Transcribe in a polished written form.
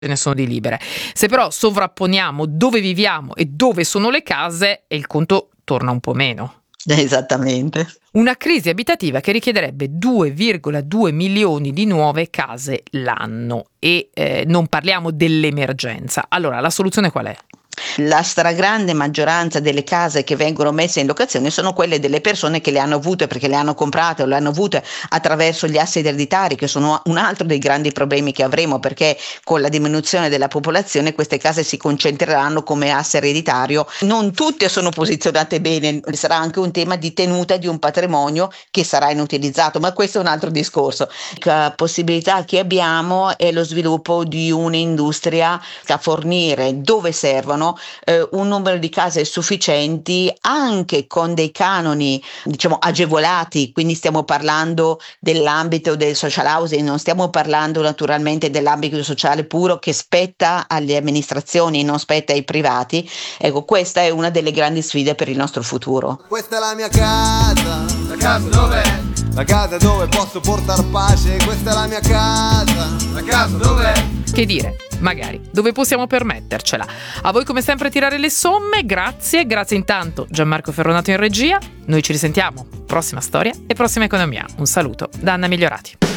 ne sono di libere. Se però sovrapponiamo dove viviamo e dove sono le case, il conto torna un po' meno. Esattamente. Una crisi abitativa che richiederebbe 2,2 milioni di nuove case l'anno e non parliamo dell'emergenza. Allora, la soluzione qual è? La stragrande maggioranza delle case che vengono messe in locazione sono quelle delle persone che le hanno avute perché le hanno comprate o le hanno avute attraverso gli asset ereditari, che sono un altro dei grandi problemi che avremo, perché con la diminuzione della popolazione queste case si concentreranno come asset ereditario. Non tutte sono posizionate bene, sarà anche un tema di tenuta di un patrimonio che sarà inutilizzato, ma questo è un altro discorso. La possibilità che abbiamo è lo sviluppo di un'industria a fornire dove servono un numero di case sufficienti, anche con dei canoni diciamo agevolati, quindi stiamo parlando dell'ambito del social housing, non stiamo parlando naturalmente dell'ambito sociale puro che spetta alle amministrazioni, non spetta ai privati. Ecco, questa è una delle grandi sfide per il nostro futuro. Questa è la mia casa. La casa dov'è? La casa dove posso portar pace. Questa è la mia casa. La casa dov'è? Che dire, magari, dove possiamo permettercela. A voi come sempre tirare le somme, grazie intanto Gianmarco Ferronato in regia. Noi ci risentiamo, prossima storia e prossima economia. Un saluto da Anna Migliorati.